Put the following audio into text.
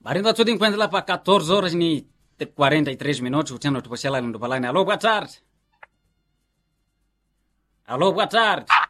Marindo tudo enquanto lá para 14 horas e 43 minutos, o tempo do Alô, boa tarde. Alô, boa tarde.